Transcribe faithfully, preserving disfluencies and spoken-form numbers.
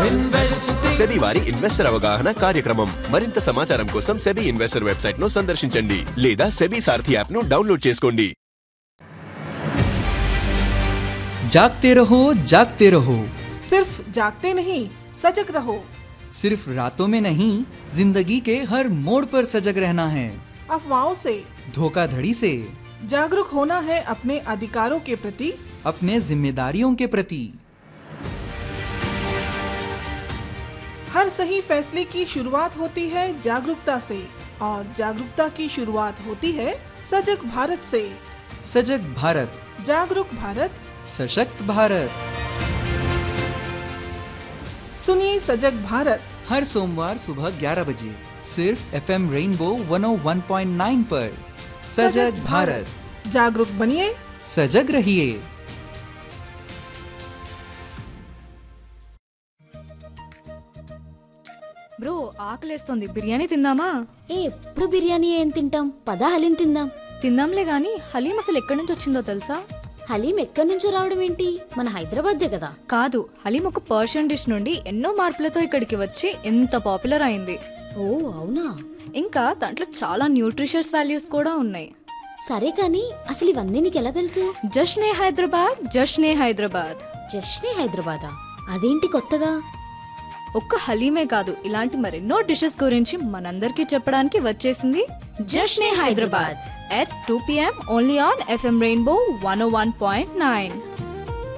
SEBI వారి investor అవగాహన కార్యక్రమం. మరింత సమాచారం కోసం సెబీ ఇన్వెస్టర్ వెబ్సైట్ ను సందర్శించండి లేదా సెబీ సారథి యాప్ ను డౌన్లోడ్ చేసుకోండి. जागते रहो जागते रहो, सिर्फ जागते नहीं सजग रहो. सिर्फ रातों में नहीं जिंदगी के हर मोड़ पर सजग रहना है. अफवाहों से, धोखाधड़ी से, जागरूक होना है अपने अधिकारों के प्रति, अपने जिम्मेदारियों के प्रति. हर सही फैसले की शुरुआत होती है जागरूकता से और जागरूकता की शुरुआत होती है सजग भारत से. सजग भारत, जागरूक भारत, सशक्त भारत. सुनिए सजग भारत हर सोमवार सुबह ग्यारह बजे सिर्फ एफएम रेनबो वन ओ वन पॉइंट नाइन पर. सजग भारत, जागरूक बनिए, सजग रहिए. బ్రో ఆకలేస్తోంది, బిర్యానీ తిందామా? ఏ ఎప్పుడు బిర్యానీ ఏం తింటాం, పదా హలీం తిందాం. తిందాంలే గాని హలీం అసలు ఎక్కడి నుంచి వచ్చిందో తెలుసా? హలీం ఎక్కడి నుంచో రావడం ఏంటి, మన హైదరాబాద్దే కదా. కాదు, హలీం ఒక పర్షియన్ డిష్ నుండి ఎన్నో మార్పులతో ఇక్కడికి వచ్చి ఎంత పాపులర్ అయింది. ఓ అవునా? ఇంకా దాంట్లో చాలా న్యూట్రిషియస్ వాల్యూస్ కూడా ఉన్నాయి. సరే కానీ అసలు ఇవన్నీ నీకెలా తెలుసు? జష్నే హైదరాబాద్, జష్నే హైదరాబాద్. జష్నే హైదరాబాదా? అదేంటి కొత్తగా? ఒక్క హలీమే కాదు, ఇలాంటి మరెన్నో డిషెస్ గురించి మనందరికీ చెప్పడానికి వచ్చేసింది జష్నే Hyderabad at two p m only on F M Rainbow one oh one point nine.